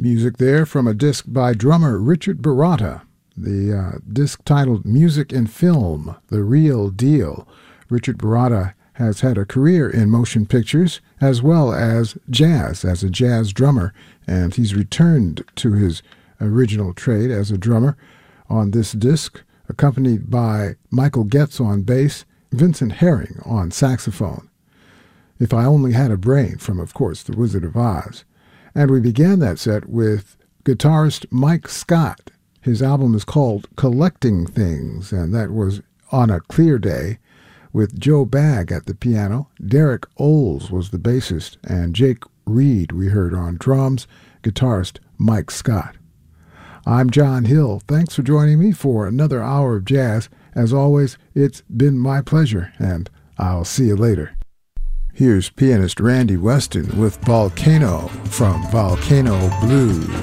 Music there from a disc by drummer Richard Baratta. The disc titled Music in Film, The Real Deal. Richard Baratta has had a career in motion pictures as well as jazz, as a jazz drummer, and he's returned to his original trade as a drummer on this disc, accompanied by Michael Getz on bass, Vincent Herring on saxophone. If I Only Had a Brain from, of course, The Wizard of Oz. And we began that set with guitarist Mike Scott. His album is called Collecting Things, and that was on a clear day with Joe Bagg at the piano. Derek Oles was the bassist, and Jake Reed we heard on drums, guitarist Mike Scott. I'm John Hill. Thanks for joining me for another hour of jazz. As always, it's been my pleasure, and I'll see you later. Here's pianist Randy Weston with Volcano from Volcano Blues.